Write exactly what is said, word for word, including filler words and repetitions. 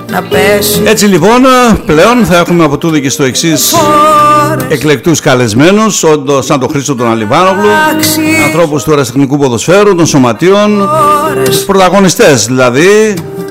να πέσει. Έτσι λοιπόν πλέον θα έχουμε από τούδε και στο εξής εκλεκτούς καλεσμένους, σαν τον Χρήστο τον Αλιβάνογλου, ανθρώπους του αεραστεχνικού ποδοσφαίρου, των σωματείων, τους πρωταγωνιστές δηλαδή